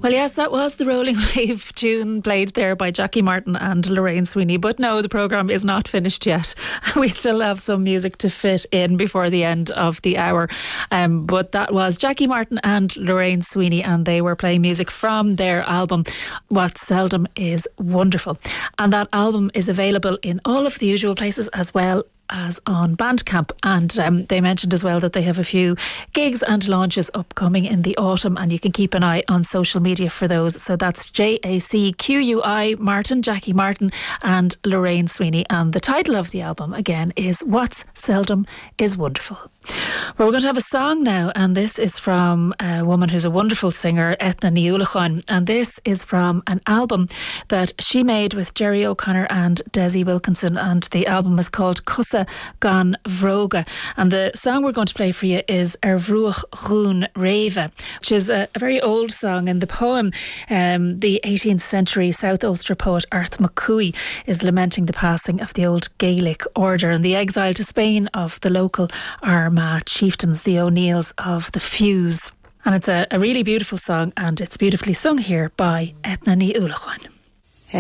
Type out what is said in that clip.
Well, yes, that was the Rolling Wave tune played there by Jackie Martin and Lorraine Sweeney. But no, the programme is not finished yet. We still have some music to fit in before the end of the hour. But that was Jackie Martin and Lorraine Sweeney, and they were playing music from their album, What Seldom Is Wonderful. And that album is available in all of the usual places as well as on Bandcamp, and they mentioned as well that they have a few gigs and launches upcoming in the autumn, and you can keep an eye on social media for those. So that's JACQUI Martin, Jackie Martin and Lorraine Sweeney, and the title of the album again is What Seldom Is Wonderful. Well, we're going to have a song now, and this is from a woman who's a wonderful singer, Etna Ní Uallacháin, and this is from an album that she made with Jerry O'Connor and Desi Wilkinson, and the album is called Cusa Gan Vroga, and the song we're going to play for you is Ervruach Rún Reva, which is a very old song. In the poem, the 18th century South Ulster poet Arth McCooey is lamenting the passing of the old Gaelic order and the exile to Spain of the local Armagh chieftains, the O'Neills of the Fuse. And it's a really beautiful song, and it's beautifully sung here by Etna Ní Uallacháin.